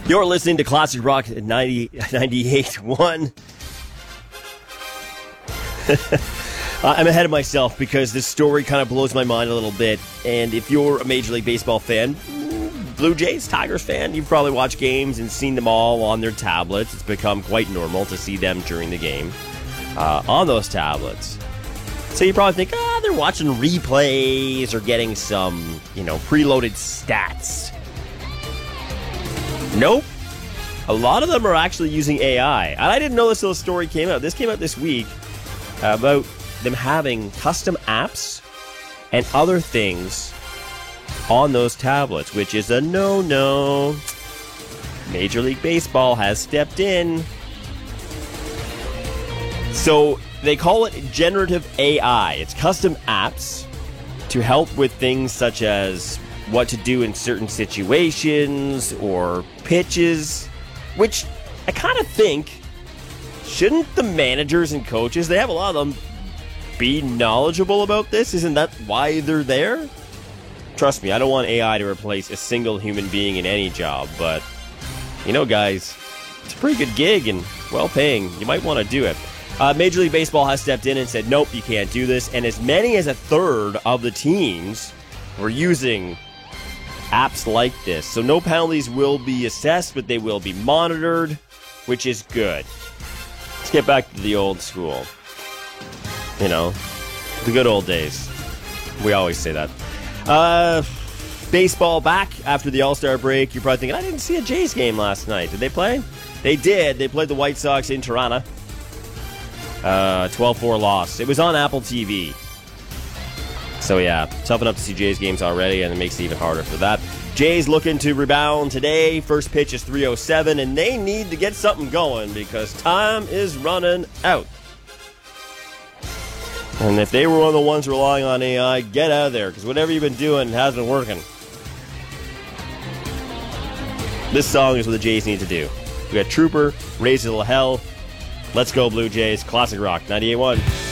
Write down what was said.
You're listening to Classic Rock 98.1. I'm ahead of myself because this story kind of blows my mind a little bit. And if you're a Major League Baseball fan, Blue Jays, Tigers fan, you've probably watched games and seen them all on their tablets. It's become quite normal to see them during the game on those tablets. So you probably think, they're watching replays or getting some, preloaded stats. Nope. A lot of them are actually using AI. And I didn't know this until the story came out. This came out this week about them having custom apps and other things on those tablets, which is a no-no. Major League Baseball has stepped in. So they call it generative AI. It's custom apps to help with things such as what to do in certain situations or pitches, which I kind of think, shouldn't the managers and coaches, they have a lot of them, be knowledgeable about this? Isn't that why they're there? Trust me, I don't want AI to replace a single human being in any job, but, guys, it's a pretty good gig and well-paying. You might want to do it. Major League Baseball has stepped in and said, nope, you can't do this, and as many as a third of the teams were using apps like this. So no penalties will be assessed, but they will be monitored, which is good. Let's get back to the old school. The good old days. We always say that. Baseball back after the All-Star break. You're probably thinking, I didn't see a Jays game last night. Did they play? They did. They played the White Sox in Toronto. 12-4 loss. It was on Apple TV. So yeah, tough enough to see Jays games already, and it makes it even harder for that. Jays looking to rebound today. First pitch is 3:07, and they need to get something going because time is running out. And if they were one of the ones relying on AI, get out of there, because whatever you've been doing hasn't been working. This song is what the Jays need to do. We got Trooper, Raise to Hell. Let's go, Blue Jays. Classic Rock 98.1.